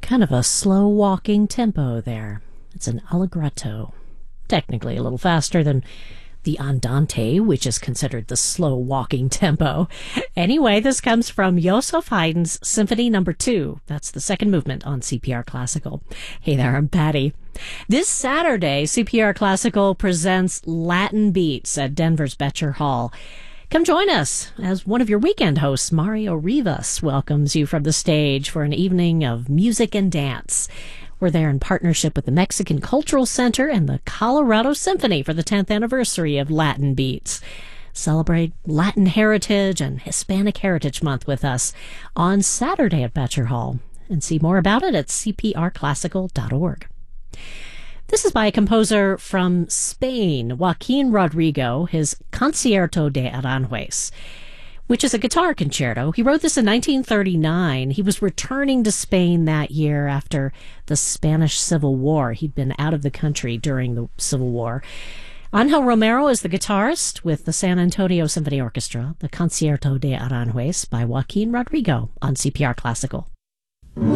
Kind of a slow walking tempo there. It's an allegretto. Technically a little faster than the andante, which is considered the slow walking tempo. Anyway, this comes from Joseph Haydn's Symphony No. 2. That's the second movement on CPR Classical. Hey there, I'm Patty. This Saturday, CPR Classical presents Latin Beats at Denver's Betcher Hall. Come join us as one of your weekend hosts, Mario Rivas, welcomes you from the stage for an evening of music and dance. We're there in partnership with the Mexican Cultural Center and the Colorado Symphony for the 10th anniversary of Latin Beats. Celebrate Latin Heritage and Hispanic Heritage Month with us on Saturday at Betcher Hall. And see more about it at cprclassical.org. This is by a composer from Spain, Joaquin Rodrigo, his Concierto de Aranjuez, which is a guitar concerto. He wrote this in 1939. He was returning to Spain that year after the Spanish Civil War. He'd been out of the country during the Civil War. Angel Romero is the guitarist with the San Antonio Symphony Orchestra, the Concierto de Aranjuez by Joaquin Rodrigo on CPR Classical.